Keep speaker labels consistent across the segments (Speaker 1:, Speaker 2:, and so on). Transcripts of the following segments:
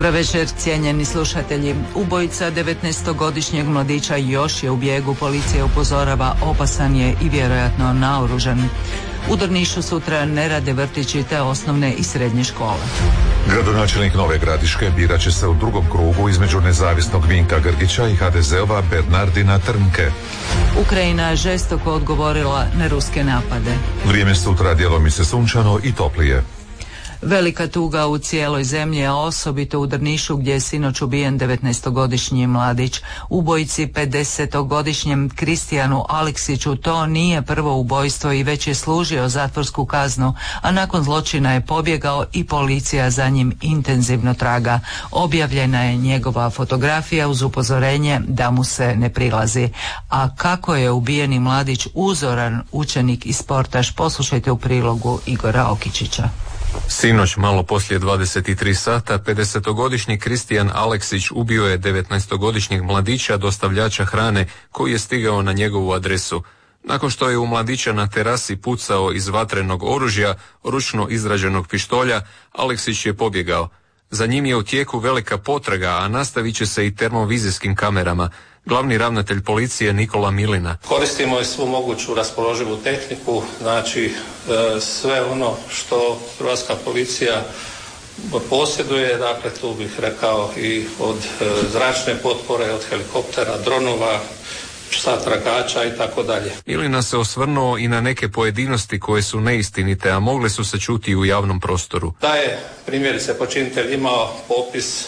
Speaker 1: Dobar večer, cijenjeni slušatelji. Ubojica 19-godišnjeg mladića još je u bijegu. Policija upozorava, opasan je i vjerojatno naoružan. U Drnišu sutra ne rade vrtići te osnovne i srednje škole.
Speaker 2: Gradonačelnik Nove Gradiške birat će se u drugom krugu između nezavisnog Vinka Grgića i HDZ-ova Bernardina Trnke.
Speaker 1: Ukrajina žestoko odgovorila na ruske napade.
Speaker 2: Vrijeme sutra djelomice sunčano i toplije.
Speaker 1: Velika tuga u cijeloj zemlji, a osobito u Drnišu gdje je sinoć ubijen 19-godišnji mladić. Ubojici 50-godišnjem Kristijanu Aleksiću to nije prvo ubojstvo i već je služio zatvorsku kaznu, a nakon zločina je pobjegao i policija za njim intenzivno traga. Objavljena je njegova fotografija uz upozorenje da mu se ne prilazi. A kako je ubijeni mladić uzoran učenik i sportaš, poslušajte u prilogu Igora Okičića.
Speaker 3: Sinoć, malo poslije 23 sata, 50-godišnji Kristijan Aleksić ubio je 19-godišnjeg mladića dostavljača hrane koji je stigao na njegovu adresu. Nakon što je u mladića na terasi pucao iz vatrenog oružja, ručno izrađenog pištolja, Aleksić je pobjegao. Za njim je u tijeku velika potraga, a nastavit će se i termovizijskim kamerama. Glavni ravnatelj policije Nikola Milina.
Speaker 4: Koristimo i svu moguću raspoloživu tehniku, znači sve ono što hrvatska policija posjeduje, dakle tu bih rekao i od zračne potpore, od helikoptera, dronova, psa tragača i tako dalje.
Speaker 3: Milina se osvrnuo i na neke pojedinosti koje su neistinite, a mogle su se čuti u javnom prostoru.
Speaker 4: Da je primjerice počinitelj imao popis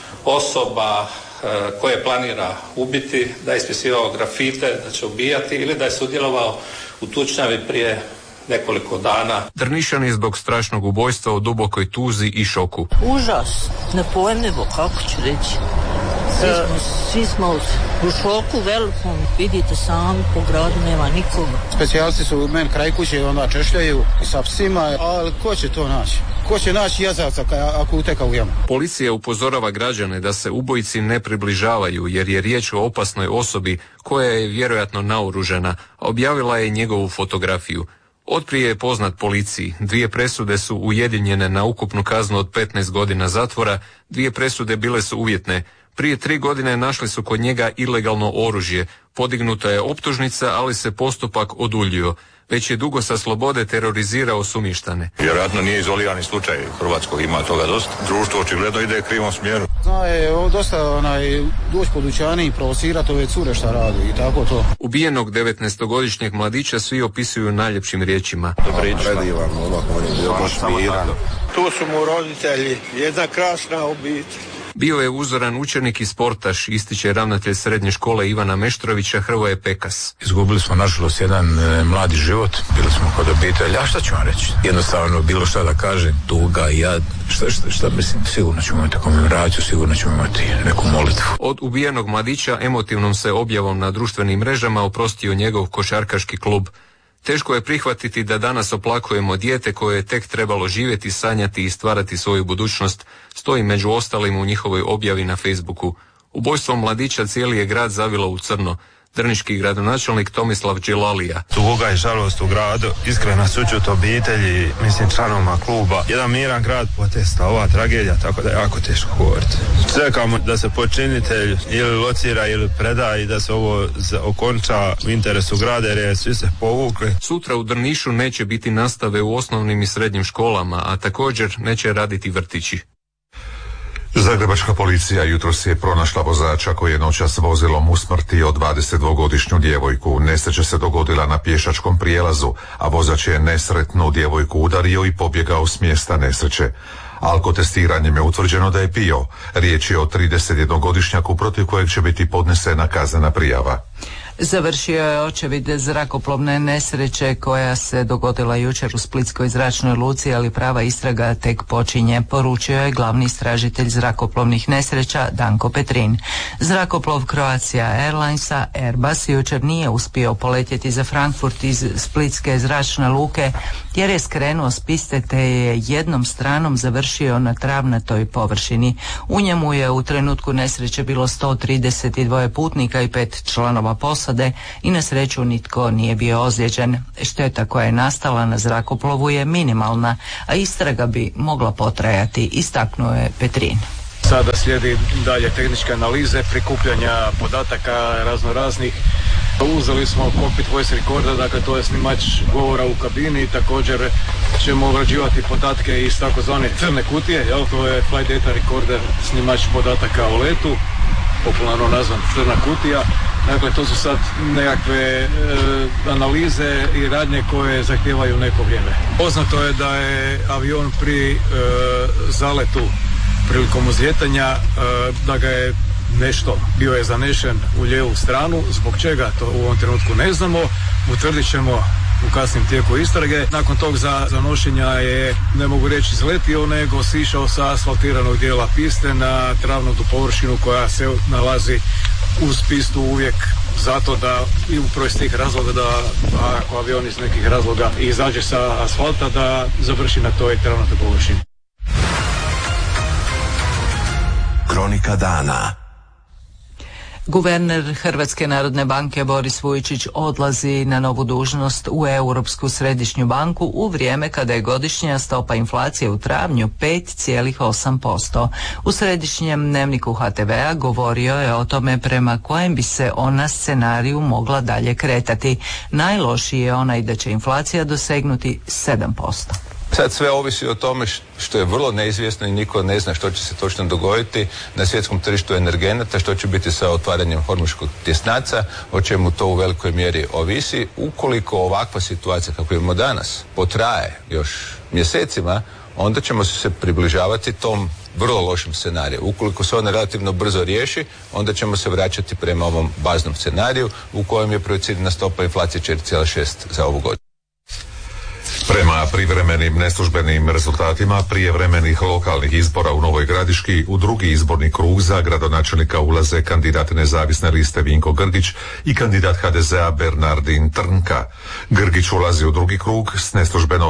Speaker 4: osoba koje planira ubiti, da je ispisivao grafite, da će ubijati ili da je sudjelovao u tučnjavi prije nekoliko dana.
Speaker 3: Drnišani zbog strašnog ubojstva u dubokoj tuzi i šoku.
Speaker 5: Užas, nepojmljivo, kako ću reći. Svi smo u šoku velikom, vidite sami po gradu nema nikoga.
Speaker 6: Specijalci su meni kraj kuće onda češljaju sa psima, ali ko će to naći? Ko će naći jazavca ako uteka u jamu?
Speaker 3: Policija upozorava građane da se ubojici ne približavaju jer je riječ o opasnoj osobi koja je vjerojatno naoružana, a objavila je njegovu fotografiju. Otprije je poznat policiji. 2 presude su ujedinjene na ukupnu kaznu od 15 godina zatvora, 2 presude bile su uvjetne. Prije 3 godine našli su kod njega ilegalno oružje. Podignuta je optužnica, ali se postupak oduljio. Već je dugo sa slobode terorizirao sumještane.
Speaker 7: Vjerojatno nije izolirani slučaj Hrvatskog, ima toga dosta. Društvo očigledno ide u krivom smjeru.
Speaker 6: Zna je dosta doći po dućani i provocirati ove cure šta radi i tako to.
Speaker 3: Ubijenog 19-godišnjeg mladića svi opisuju najljepšim riječima.
Speaker 7: Predivan, on je bio baš miran.
Speaker 8: Tu su mu roditelji, jedna krasna obitelj.
Speaker 3: Bio je uzoran učenik i sportaš, ističe ravnatelj srednje škole Ivana Meštrovića Hrvoje Pekas.
Speaker 9: Izgubili smo nažalost jedan mladi život, bili smo kod obitelji, a šta ću vam reći? Jednostavno bilo šta da kažem, tuga i jad, šta mislim, sigurno ćemo imati komemoraciju, sigurno ćemo imati neku molitvu.
Speaker 3: Od ubijenog mladića emotivnom se objavom na društvenim mrežama oprostio njegov košarkaški klub. Teško je prihvatiti da danas oplakujemo dijete koje je tek trebalo živjeti, sanjati i stvarati svoju budućnost, stoji među ostalim u njihovoj objavi na Facebooku. Ubojstvom mladića cijeli je grad zavilo u crno. Drniški gradonačelnik Tomislav Đilalija.
Speaker 8: Tuga i žalost u gradu, iskrena sućut obitelji, mislim članovima kluba. Jedan miran grad potesta ova tragedija, tako da je jako teško govoriti. Čekamo da se počinitelj ili locira ili preda i da se ovo okonča u interesu grada jer svi se povukli.
Speaker 3: Sutra u Drnišu neće biti nastave u osnovnim i srednjim školama, a također neće raditi vrtići.
Speaker 2: Zagrebačka policija jutros je pronašla vozača koji je noćas vozilom usmrtio 22-godišnju djevojku. Nesreća se dogodila na pješačkom prijelazu, a vozač je nesretnu djevojku udario i pobjegao s mjesta nesreće. Alkotestiranjem je utvrđeno da je pio. Riječ je o 31-godišnjaku protiv kojeg će biti podnesena kaznena prijava.
Speaker 1: Završio je očevid zrakoplovne nesreće koja se dogodila jučer u Splitskoj zračnoj luci, ali prava istraga tek počinje, poručio je glavni istražitelj zrakoplovnih nesreća Danko Petrin. Zrakoplov Croatia Airlinesa Airbus jučer nije uspio poletjeti za Frankfurt iz Splitske zračne luke jer je skrenuo s piste te je jednom stranom završio na travnatoj površini. U njemu je u trenutku nesreće bilo 132 putnika i 5 članova posade i na sreću nitko nije bio ozlijeđen. Šteta koja je nastala na zrakoplovu je minimalna, a istraga bi mogla potrajati, istaknuo je Petrin.
Speaker 8: Sada slijedi dalje tehničke analize, prikupljanja podataka raznoraznih. Uzeli smo cockpit voice recorder, dakle to je snimač govora u kabini, također ćemo obrađivati podatke iz takozvane crne kutije, to je flight data recorder, snimač podataka o letu, popularno nazvan crna kutija. Dakle, to su sad nekakve analize i radnje koje zahtijevaju neko vrijeme. Poznato je da je avion pri zaletu prilikom uzljetanja, da ga je bio je zanešen u lijevu stranu, zbog čega to u ovom trenutku ne znamo, utvrdit ćemo u kasnim tijeku istrage. Nakon tog zanošenja je, ne mogu reći izletio, nego sišao sa asfaltiranog dijela piste na travnatu površinu koja se nalazi uz pistu uvijek zato da i upravo iz tih razloga da ako avion iz nekih razloga izađe sa asfalta da završi na toj travnatoj površini.
Speaker 10: Kronika dana.
Speaker 1: Guverner Hrvatske narodne banke Boris Vujčić odlazi na novu dužnost u Europsku središnju banku u vrijeme kada je godišnja stopa inflacije u travnju 5,8%. U središnjem dnevniku HTV-a govorio je o tome prema kojem bi se ona scenariju mogla dalje kretati. Najlošiji je onaj da će inflacija dosegnuti 7%.
Speaker 7: Sad sve ovisi o tome što je vrlo neizvjesno i niko ne zna što će se točno dogoditi na svjetskom tržištu energenata, što će biti sa otvaranjem Hormuškog tjesnaca, o čemu to u velikoj mjeri ovisi. Ukoliko ovakva situacija kako imamo danas potraje još mjesecima, onda ćemo se približavati tom vrlo lošem scenariju. Ukoliko se ona relativno brzo riješi, onda ćemo se vraćati prema ovom baznom scenariju u kojem je projicirana stopa inflacije 4,6 za ovu godinu.
Speaker 2: Prema privremenim neslužbenim rezultatima prijevremenih lokalnih izbora u Novoj Gradiški u drugi izborni krug za gradonačelnika ulaze kandidat nezavisne liste Vinko Grgić i kandidat HDZ-a Bernardin Trnka. Grgić ulazi u drugi krug s neslužbeno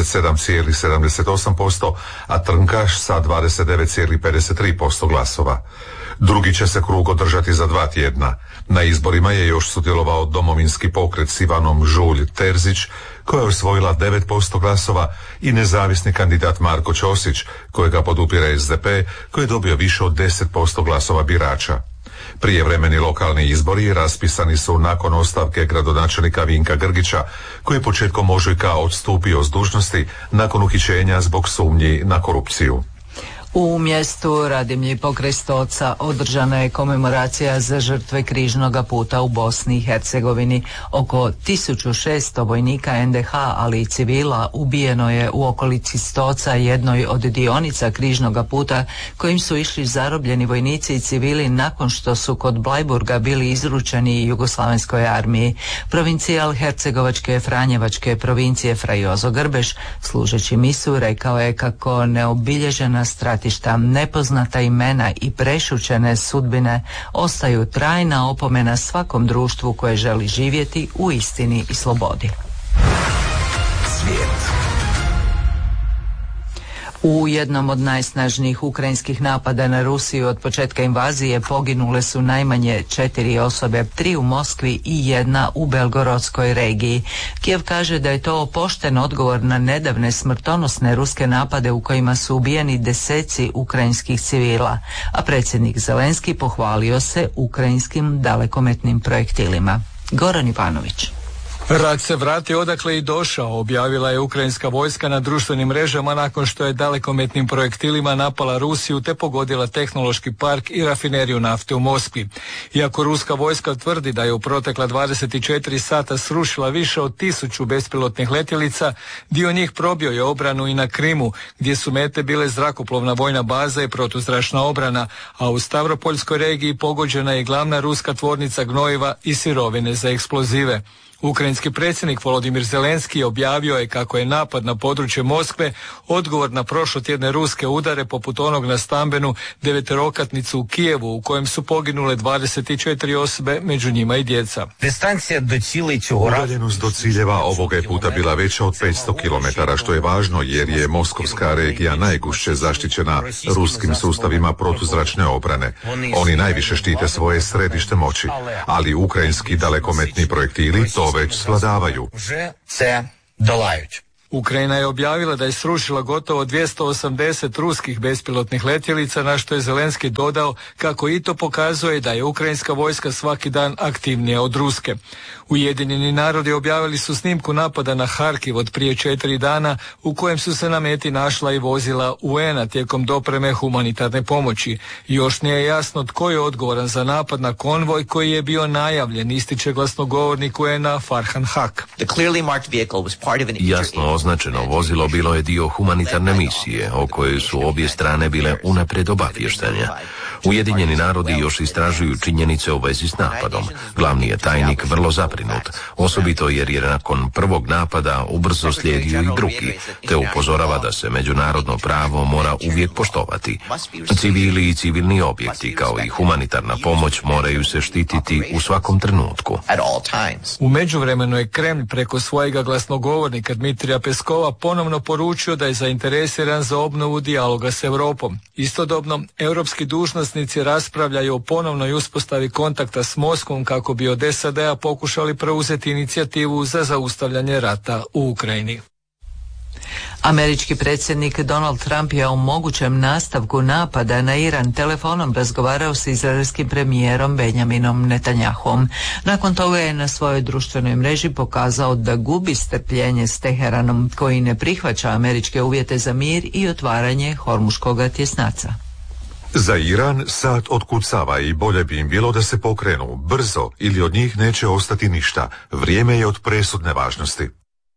Speaker 2: 47,78%, a Trnkaš sa 29,53% glasova. Drugi će se krug održati za 2 tjedna. Na izborima je još sudjelovao Domovinski pokret s Ivanom Žulj Terzić, koja je osvojila 9% glasova, i nezavisni kandidat Marko Ćosić, kojega podupire SDP, koji je dobio više od 10% glasova birača. Prijevremeni lokalni izbori raspisani su nakon ostavke gradonačelnika Vinka Grgića, koji je početkom ožujka odstupio s dužnosti nakon uhićenja zbog sumnji na korupciju.
Speaker 1: U mjestu Radimlji pokraj Stoca održana je komemoracija za žrtve križnoga puta u Bosni i Hercegovini. Oko 1600 vojnika NDH, ali i civila, ubijeno je u okolici Stoca, jednoj od dionica križnoga puta kojim su išli zarobljeni vojnici i civili nakon što su kod Blajburga bili izručeni Jugoslavenskoj armiji. Provincijal Hercegovačke Franjevačke provincije Fra Jozo Grbeš, služeći misu, rekao je kako neobilježena stratišta, nepoznata imena i prešućene sudbine ostaju trajna opomena svakom društvu koje želi živjeti u istini i slobodi.
Speaker 10: Svijet.
Speaker 1: U jednom od najsnažnijih ukrajinskih napada na Rusiju od početka invazije poginule su najmanje 4 osobe, 3 u Moskvi i 1 u Belgorodskoj regiji. Kijev kaže da je to pošten odgovor na nedavne smrtonosne ruske napade u kojima su ubijeni deseci ukrajinskih civila, a predsjednik Zelenski pohvalio se ukrajinskim dalekometnim projektilima. Goran Ivanović.
Speaker 11: Rat se vratio odakle i došao, objavila je ukrajinska vojska na društvenim mrežama nakon što je dalekometnim projektilima napala Rusiju te pogodila tehnološki park i rafineriju nafte u Moskvi. Iako ruska vojska tvrdi da je u protekla 24 sata srušila više od 1000 bespilotnih letjelica, dio njih probio je obranu i na Krimu, gdje su mete bile zrakoplovna vojna baza i protuzračna obrana, a u Stavropoljskoj regiji pogođena je glavna ruska tvornica gnojiva i sirovine za eksplozive. Ukrajinski predsjednik Volodimir Zelenski objavio je kako je napad na područje Moskve odgovor na prošlotjedne ruske udare poput onog na stambenu 9-rokatnicu u Kijevu u kojem su poginule 24 osobe, među njima i djeca.
Speaker 2: Udaljenost do ciljeva ovoga je puta bila veća od 500 km, što je važno jer je Moskovska regija najgušće zaštićena ruskim sustavima protuzračne obrane. Oni najviše štite svoje središte moći, ali ukrajinski dalekometni projektili to već svladavaju.
Speaker 11: Ukrajina je objavila da je srušila gotovo 280 ruskih bespilotnih letjelica, na što je Zelenski dodao kako i to pokazuje da je ukrajinska vojska svaki dan aktivnija od ruske. Ujedinjeni narodi objavili su snimku napada na Harkiv od prije 4 dana u kojem su se na meti našla i vozila UN-a tijekom dopreme humanitarne pomoći. Još nije jasno tko je odgovoran za napad na konvoj koji je bio najavljen, ističe glasnogovornik UN-a Farhan Haq.
Speaker 12: Jasno označeno vozilo bilo je dio humanitarne misije o kojoj su obje strane bile unaprijed obavještene. Ujedinjeni narodi još istražuju činjenice u vezi s napadom. Glavni je tajnik vrlo zabrinut, osobito jer je nakon prvog napada ubrzo slijedio i drugi, te upozorava da se međunarodno pravo mora uvijek poštovati. Civili i civilni objekti kao i humanitarna pomoć moraju se štititi u svakom trenutku.
Speaker 11: U međuvremenu je Kremlj preko svojega glasnogovornika Dmitrija Peskova ponovno poručio da je zainteresiran za obnovu dijaloga s Europom. Istodobno, europski dužnosnici raspravljaju o ponovnoj uspostavi kontakta s Moskvom kako bi od SAD-a pokušali preuzeti inicijativu za zaustavljanje rata u Ukrajini.
Speaker 1: Američki predsjednik Donald Trump je o mogućem nastavku napada na Iran telefonom razgovarao s izraelskim premijerom Benjaminom Netanyahom. Nakon toga je na svojoj društvenoj mreži pokazao da gubi strpljenje s Teheranom koji ne prihvaća američke uvjete za mir i otvaranje Hormuškoga tjesnaca.
Speaker 2: Za Iran sad otkucava i bolje bi im bilo da se pokrenu brzo ili od njih neće ostati ništa. Vrijeme je od presudne važnosti.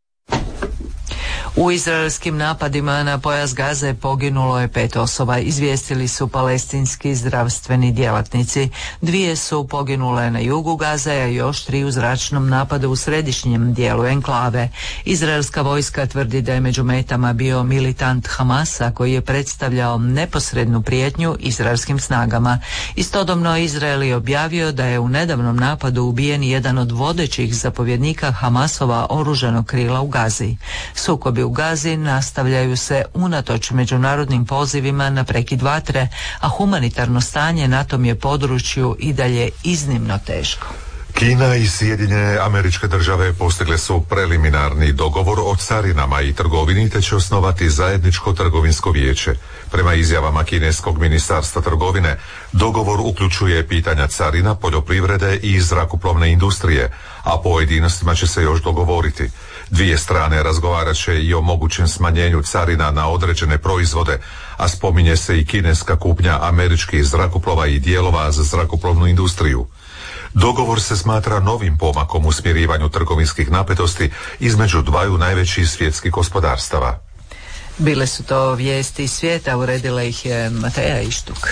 Speaker 1: U izraelskim napadima na pojas Gaze poginulo je 5 osoba, izvijestili su palestinski zdravstveni djelatnici. 2 su poginule na jugu Gaze, a još 3 u zračnom napadu u središnjem dijelu enklave. Izraelska vojska tvrdi da je među metama bio militant Hamasa koji je predstavljao neposrednu prijetnju izraelskim snagama. Istodobno Izrael je objavio da je u nedavnom napadu ubijen jedan od vodećih zapovjednika Hamasova oružanog krila u Gazi. Sukobi u Gazi nastavljaju se unatoč međunarodnim pozivima na prekid vatre, a humanitarno stanje na tom je području i dalje iznimno teško.
Speaker 2: Kina i Sjedinjene Američke Države postigle su preliminarni dogovor o carinama i trgovini te će osnovati zajedničko trgovinsko vijeće. Prema izjavama kineskog ministarstva trgovine, dogovor uključuje pitanja carina, poljoprivrede i zrakoplovne industrije, a pojedinostima će se još dogovoriti. Dvije strane razgovarat će i o mogućem smanjenju carina na određene proizvode, a spominje se i kineska kupnja američkih zrakoplova i dijelova za zrakoplovnu industriju. Dogovor se smatra novim pomakom u smjerivanju trgovinskih napetosti između dvaju najvećih svjetskih gospodarstava.
Speaker 1: Bile su to vijesti svijeta, uredila ih je Mateja Ištuk.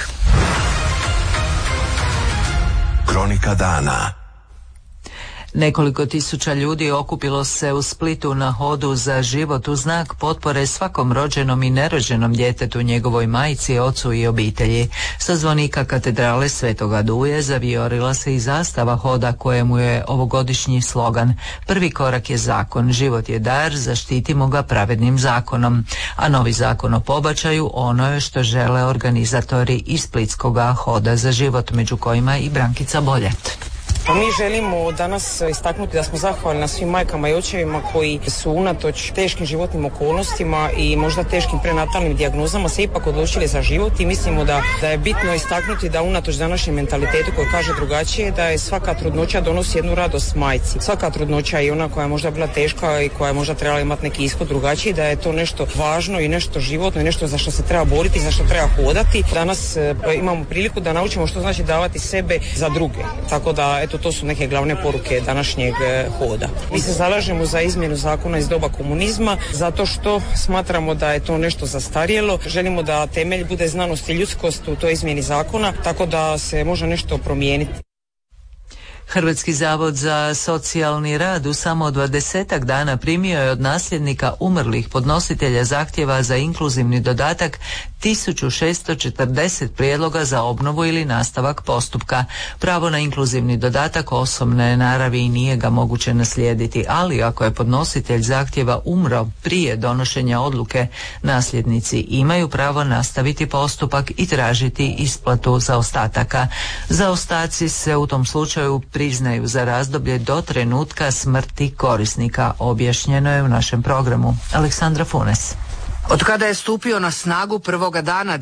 Speaker 10: Kronika dana.
Speaker 1: Nekoliko tisuća ljudi okupilo se u Splitu na hodu za život u znak potpore svakom rođenom i nerođenom djetetu, njegovoj majci, ocu i obitelji. Sa zvonika katedrale Svetoga Duje zaviorila se i zastava hoda kojemu je ovogodišnji slogan: prvi korak je zakon, život je dar, zaštitimo ga pravednim zakonom. A novi zakon o pobačaju ono je što žele organizatori iz Splitskoga hoda za život, među kojima i Brankica Boljat.
Speaker 13: Mi želimo danas istaknuti da smo zahvalni na svim majkama i očevima koji su unatoč teškim životnim okolnostima i možda teškim prenatalnim dijagnozama se ipak odlučili za život i mislimo da je bitno istaknuti da unatoč današnjem mentalitetu koji kaže drugačije, da je svaka trudnoća donosi jednu radost majci. Svaka trudnoća i ona koja je možda bila teška i koja je možda trebala imati neki ishod drugačiji, da je to nešto važno i nešto životno i nešto za što se treba boriti, za što treba hodati. Danas imamo priliku da naučimo što znači davati sebe za druge. Tako da eto, to su neke glavne poruke današnjeg hoda. Mi se zalažemo za izmjenu zakona iz doba komunizma zato što smatramo da je to nešto zastarjelo. Želimo da temelj bude znanost i ljudskost u toj izmjeni zakona, tako da se može nešto promijeniti.
Speaker 1: Hrvatski zavod za socijalni rad u samo 20-ak dana primio je od nasljednika umrlih podnositelja zahtjeva za inkluzivni dodatak 1640 prijedloga za obnovu ili nastavak postupka. Pravo na inkluzivni dodatak osobne naravi i nije ga moguće naslijediti, ali ako je podnositelj zahtjeva umro prije donošenja odluke, nasljednici imaju pravo nastaviti postupak i tražiti isplatu zaostataka. Zaostaci se u tom slučaju priznaju za razdoblje do trenutka smrti korisnika, objašnjeno je u našem programu. Aleksandra Funes.
Speaker 14: Od kada je stupio na snagu prvoga dana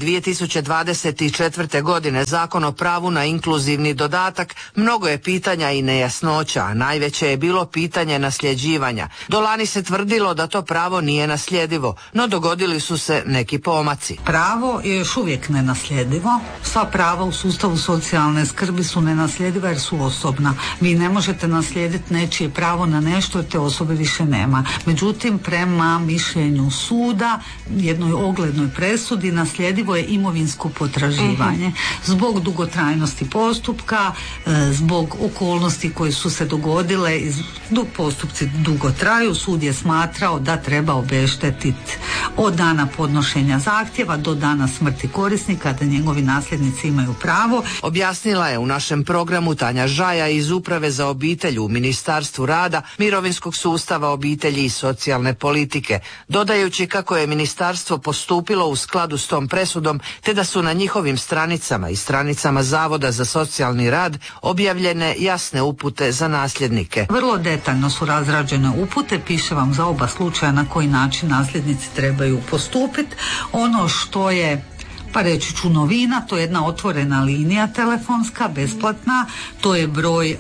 Speaker 14: 2024. godine Zakon o pravu na inkluzivni dodatak, mnogo je pitanja i nejasnoća, a najveće je bilo pitanje nasljeđivanja. Do lani se tvrdilo da to pravo nije nasljedivo, no dogodili su se neki pomaci.
Speaker 15: Pravo je još uvijek nenasljedivo. Sva prava u sustavu socijalne skrbi su nenasljediva jer su osobna. Vi ne možete naslijediti nečije pravo na nešto jer te osobe više nema. Međutim, prema mišljenju suda, jednoj oglednoj presudi, nasljedivo je imovinsko potraživanje. Zbog dugotrajnosti postupka, zbog okolnosti koje su se dogodile, dok postupci dugo traju, sud je smatrao da treba obeštetiti od dana podnošenja zahtjeva do dana smrti korisnika, da njegovi nasljednici imaju pravo.
Speaker 14: Objasnila je u našem programu Tanja Žaja iz Uprave za obitelj u Ministarstvu rada, mirovinskog sustava, obitelji i socijalne politike, dodajući kako je ministarstvo postupilo u skladu s tom presudom, te da su na njihovim stranicama i stranicama Zavoda za socijalni rad objavljene jasne upute za nasljednike.
Speaker 15: Vrlo detaljno su razrađene upute, piše vam za oba slučaja na koji način nasljednici trebaju postupiti. Ono što je, pa reći ću, novina, to je jedna otvorena linija telefonska, besplatna, to je broj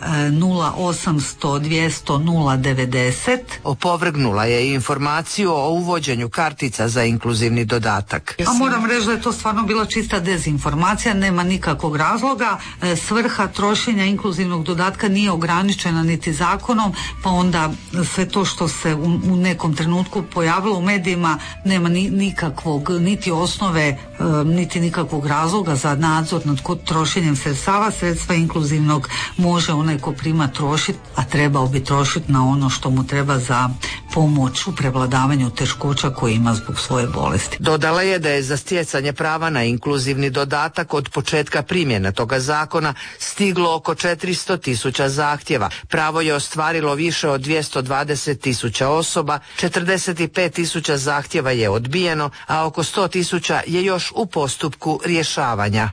Speaker 15: 0800 200 090.
Speaker 14: Opovrgnula je i informaciju o uvođenju kartica za inkluzivni dodatak.
Speaker 15: A moram reći da je to stvarno bila čista dezinformacija, nema nikakvog razloga. Svrha trošenja inkluzivnog dodatka nije ograničena niti zakonom, pa onda sve to što se u nekom trenutku pojavilo u medijima nema nikakvog, niti osnove, niti nikakvog razloga za nadzor nad trošenjem sredstava. Sredstva inkluzivnog može onaj ko prima trošiti, a trebao bi trošiti na ono što mu treba za pomoć u prevladavanju teškoća koje ima zbog svoje bolesti.
Speaker 14: Dodala je da je za stjecanje prava na inkluzivni dodatak od početka primjene toga zakona stiglo oko 400.000 zahtjeva. Pravo je ostvarilo više od 220.000 osoba, 45.000 zahtjeva je odbijeno, a oko 100.000 je još u postupku rješavanja.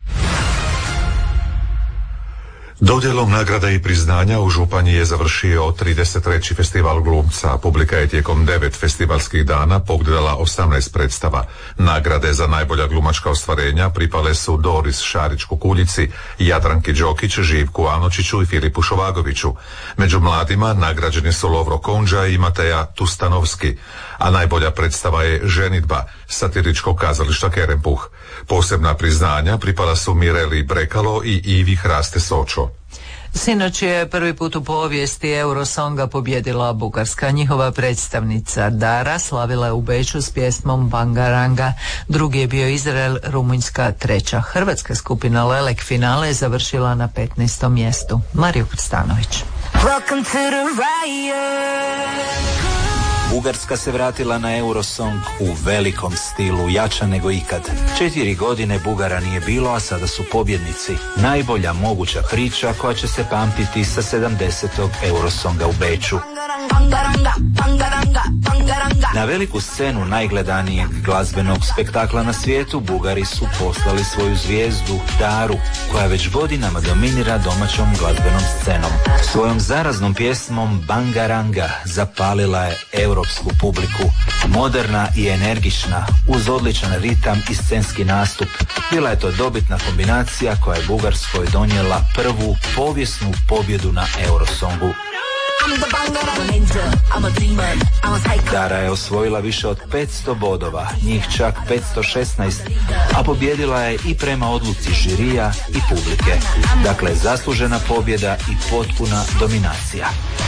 Speaker 2: Dodjelom nagrada i priznanja u Županji je završio 33. festival glumca. Publika je tijekom 9 festivalskih dana pogledala 18 predstava. Nagrade za najbolja glumačka ostvarenja pripale su Doris Šarić-Kukuljici, Jadranki Đokić, Živku Anočiću i Filipu Šovagoviću. Među mladima nagrađeni su Lovro Konđa i Mateja Tustanovski, a najbolja predstava je Ženidba satiričkog kazališta Kerempuh. Posebna priznanja pripala su Mireli Brekalo i Ivi Hraste Sočo.
Speaker 1: Sinoć je prvi put u povijesti Eurosonga pobjedila Bugarska. Njihova predstavnica Dara slavila je u Beču s pjesmom Bangaranga. Drugi je bio Izrael, Rumunjska treća. Hrvatska skupina Lelek finale je završila na 15. mjestu. Mario Krstanović.
Speaker 16: Bugarska se vratila na Eurosong u velikom stilu, jača nego ikad. 4 godine Bugara nije bilo, a sada su pobjednici. Najbolja moguća priča koja će se pamtiti sa 70. Eurosonga u Beču. Na veliku scenu najgledanijeg glazbenog spektakla na svijetu Bugari su poslali svoju zvijezdu Daru, koja već godinama dominira domaćom glazbenom scenom. Svojom zaraznom pjesmom Bangaranga zapalila je europsku publiku. Moderna i energična, uz odličan ritam i scenski nastup. Bila je to dobitna kombinacija koja je Bugarskoj donijela prvu povijesnu pobjedu na Eurosongu. Dara je osvojila više od 500 bodova, njih čak 516, a pobjedila je i prema odluci žirija i publike. Dakle, zaslužena pobjeda i potpuna dominacija.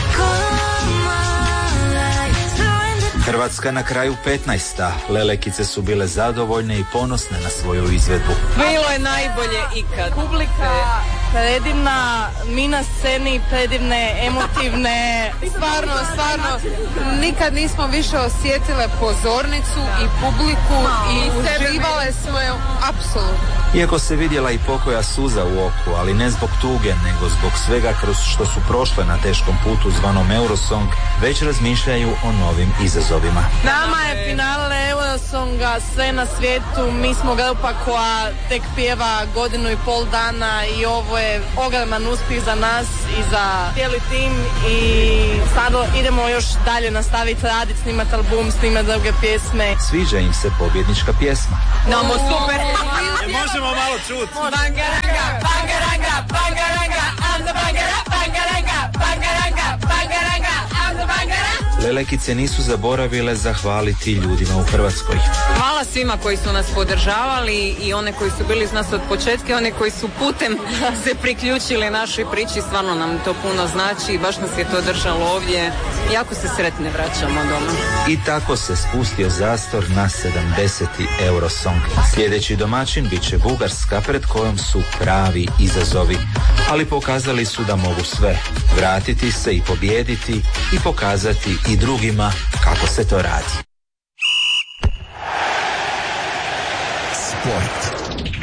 Speaker 16: Hrvatska na kraju 15. Lelekice su bile zadovoljne i ponosne na svoju izvedbu.
Speaker 17: Bilo je najbolje ikad. Publika predivna, mi na sceni predivne, emotivne, stvarno, nikad nismo više osjetile pozornicu i publiku i uživale smo je apsolutno.
Speaker 16: Iako se vidjela i pokoja suza u oku, ali ne zbog tuge, nego zbog svega kroz što su prošle na teškom putu zvanom Eurosong, već razmišljaju o novim izazovima.
Speaker 17: Nama je finale Eurosonga sve na svijetu, mi smo grupa koja tek pjeva godinu i pol dana i ovo je ogroman uspjeh za nas i za cijeli tim i sada idemo još dalje nastaviti raditi, snimati album, snimati druge pjesme.
Speaker 16: Sviđa im se pobjednička pjesma.
Speaker 17: Namo super!
Speaker 8: Možemo malo čuti.
Speaker 17: Bangaranga, bangaranga, bangaranga, I'm the bangara, bangaranga, bangaranga, bangaranga, I'm the bangara.
Speaker 16: Lelekice nisu zaboravile zahvaliti ljudima u Hrvatskoj.
Speaker 18: Hvala svima koji su nas podržavali i one koji su bili uz nas od početka i one koji su putem se priključili našoj priči. Stvarno nam to puno znači i baš nas je to držalo ovdje. Jako se sretne vraćamo doma.
Speaker 16: I tako se spustio zastor na 70. Eurosong. Sljedeći domaćin bit će Bugarska, pred kojom su pravi izazovi. Ali pokazali su da mogu sve. Vratiti se i pobijediti i pokazati i drugima kako se to radi.
Speaker 10: Sport.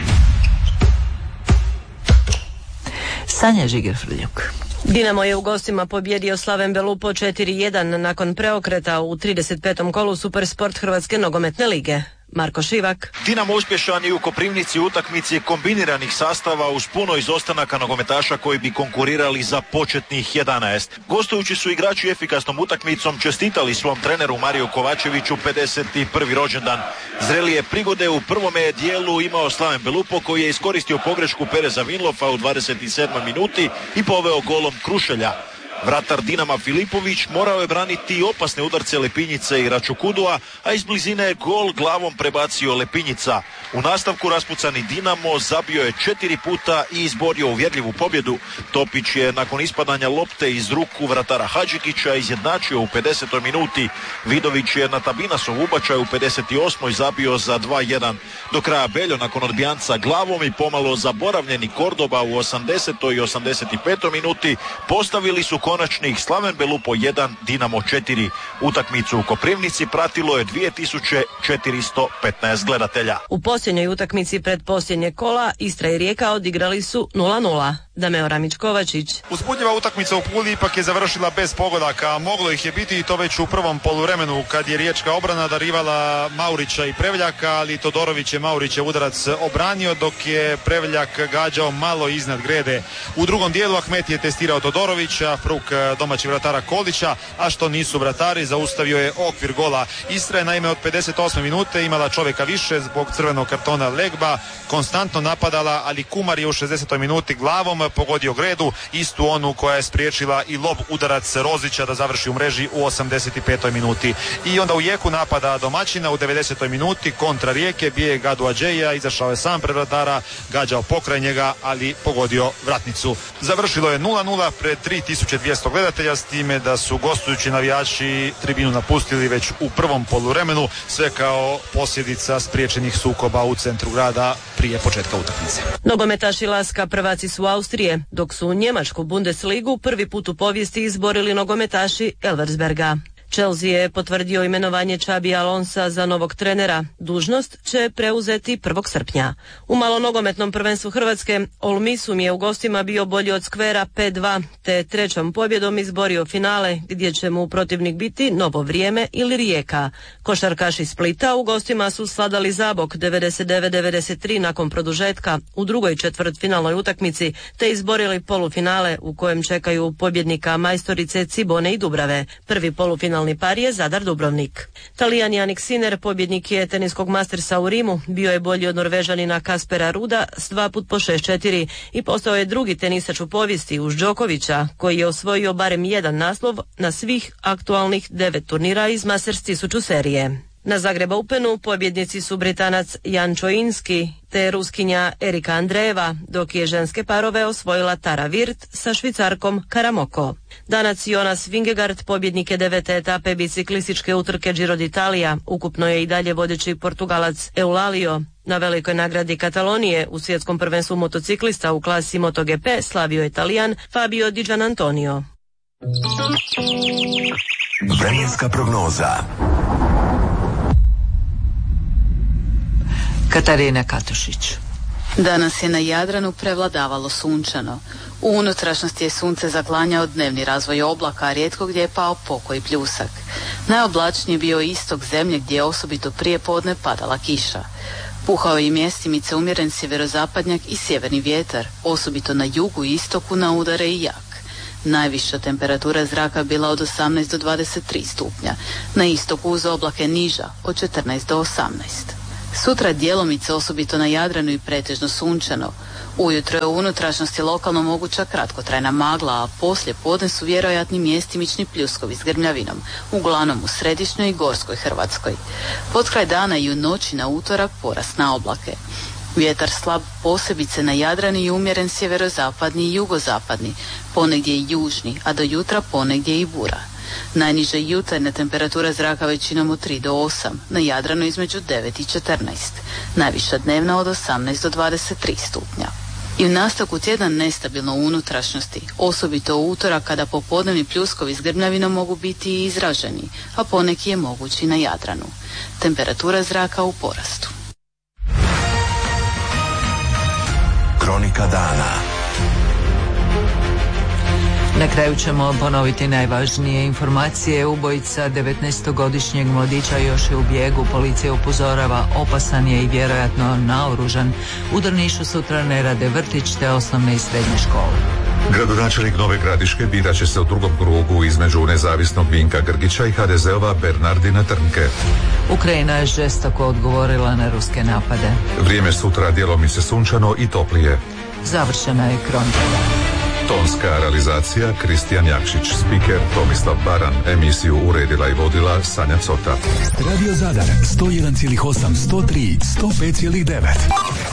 Speaker 1: Sanja Žiger-Frljuk.
Speaker 19: Dinamo je u gostima pobjedio Slaven Belupo 4-1 nakon preokreta u 35. kolu Supersport Hrvatske nogometne lige. Marko Šivak.
Speaker 20: Dinamo uspješan je u Koprivnici utakmici kombiniranih sastava uz puno izostanaka nogometaša koji bi konkurirali za početnih 11. Gostujući su igrači efikasnom utakmicom čestitali svom treneru Mariju Kovačeviću 51. rođendan. Zrelije prigode u prvome dijelu imao Slaven Belupo koji je iskoristio pogrešku Pereza Vinlofa u 27. minuti i poveo golom Krušelja. Vratar Dinama Filipović morao je braniti opasne udarce Lepinjice i Račukudua, a iz blizine je gol glavom prebacio Lepinjica. U nastavku raspucani Dinamo zabio je 4 puta i izborio uvjerljivu pobjedu. Topić je nakon ispadanja lopte iz ruku vratara Hadžikića izjednačio u 50. minuti. Vidović je na Tabinasov ubačaj u 58. zabio za 2-1. Do kraja Beljo nakon odbijanca glavom i pomalo zaboravljeni Kordoba u 80. i 85. minuti postavili su konačnih Slaven Belupo 1, Dinamo 4. Utakmicu u Koprivnici pratilo je 2415 gledatelja.
Speaker 19: U posljednjoj utakmici pred posljednje kola Istra i Rijeka odigrali su 0-0. Dameo Ramić-Kovačić.
Speaker 21: Uzbudljiva utakmica u Puli ipak je završila bez pogodaka. Moglo ih je biti i to već u prvom poluvremenu kad je riječka obrana darivala Maurića i Prevljaka, ali Todorović je Maurićev udarac obranio dok je Prevljak gađao malo iznad grede. U drugom dijelu Ahmet je testirao Todorovića, fruk domaćeg vratara Kolića, a što nisu vratari zaustavio je okvir gola. Istra je naime od 58. minute imala čovjeka više zbog crvenog kartona Legba, konstantno napadala, ali Kumar je u 60. minuti glavom pogodio gredu, istu onu koja je spriječila i lob udarac Rozića da završi u mreži u 85. minuti. I onda u jeku napada domaćina u 90. minuti kontra Rijeke bije Gadu Adžeja, izašao je sam pred vratara, gađao pokraj njega, ali pogodio vratnicu. Završilo je 0-0 pred 3200 gledatelja, s time da su gostujući navijači tribinu napustili već u prvom poluvremenu, sve kao posljedica spriječenih sukoba u centru grada prije početka utakmice.
Speaker 19: Nogometaši Laska prvaci su Austrije, dok su u njemačku Bundesligu prvi put u povijesti izborili nogometaši Elversberga. Chelsea je potvrdio imenovanje Xabi Alonsa za novog trenera. Dužnost će preuzeti 1. srpnja. U malonogometnom prvenstvu Hrvatske Olmisum je u gostima bio bolji od Skvera 5-2, te trećom pobjedom izborio finale gdje će mu protivnik biti Novo Vrijeme ili Rijeka. Košarkaši Splita u gostima su sladali Zabok 99-93 nakon produžetka u drugoj četvrtfinalnoj utakmici, te izborili polufinale u kojem čekaju pobjednika majstorice Cibone i Dubrave. Prvi polufinalni par je Zadar Dubrovnik. Talijan Jannik Sinner, pobjednik je teniskog Mastersa u Rimu, bio je bolji od Norvežanina Kaspera Ruda s 2 put po 6-4 i postao je drugi tenisač u povijesti uz Đokovića, koji je osvojio barem jedan naslov na svih aktualnih 9 turnira iz Masters 1000 serije. Na Zagreb Openu pobjednici su Britanac Jan Čojinski te Ruskinja Erika Andreeva, dok je ženske parove osvojila Tara Virt sa Švicarkom Karamoko. Danac Jonas Vingegaard pobjednik je 9. etape biciklističke utrke Giro d'Italia, ukupno je i dalje vodeći Portugalac Eulalio. Na velikoj nagradi Katalonije u svjetskom prvenstvu motociklista u klasi MotoGP slavio je Talijan Fabio Di Gianantonio.
Speaker 10: Vremenska prognoza.
Speaker 1: Katarina Katušić.
Speaker 4: Danas je na Jadranu prevladavalo sunčano. U unutrašnjosti je sunce zaklanjao dnevni razvoj oblaka, a rijetko gdje je pao pokoj pljusak. Najoblačniji je bio istok zemlje gdje je osobito prije podne padala kiša. Puhao je i mjestimice umjeren sjeverozapadnjak i sjeverni vjetar, osobito na jugu i istoku na udare i jak. Najviša temperatura zraka bila od 18 do 23 stupnja, na istoku uz oblake niža od 14 do 18. Sutra djelomice osobito na Jadranu i pretežno sunčano. Ujutro je u unutrašnjosti lokalno moguća kratkotrajna magla, a poslije podne su vjerojatni mjestimični pljuskovi s grmljavinom, uglavnom u središnjoj i gorskoj Hrvatskoj. Potkraj dana i u noći na utorak porast na oblake. Vjetar slab posebice na Jadranu i umjeren sjeverozapadni i jugozapadni, ponegdje i južni, a do jutra ponegdje i bura. Najniža jutarnja temperatura zraka većinom od 3 do 8, na Jadranu između 9 i 14, najviša dnevna od 18 do 23 stupnja. I u nastavku tjedna nestabilno u unutrašnjosti, osobito u utorak kada popodnevni pljuskovi s grmljavinom mogu biti i izraženi, a poneki je mogući na Jadranu. Temperatura zraka u porastu.
Speaker 10: Kronika dana.
Speaker 1: Na kraju ćemo ponoviti najvažnije informacije. Ubojica 19-godišnjeg mladića još je u bijegu. Policija upozorava, opasan je i vjerojatno naoružan. U Drnišu sutra ne rade vrtić te osnovne i srednje škole.
Speaker 2: Gradonačelnik Nove Gradiške birat će se u drugom krugu između nezavisnog Vinka Grgića i HDZ-ova Bernardina Trnke.
Speaker 1: Ukrajina je žestoko odgovorila na ruske napade.
Speaker 2: Vrijeme sutra djelomice sunčano i toplije.
Speaker 1: Završena je kronika.
Speaker 2: Tonska realizacija Kristijan Jakšić, spiker Tomislav Baran, emisiju uredila i vodila Sanja Cota.
Speaker 10: Radio Zadar 101,8, 103, 105,9.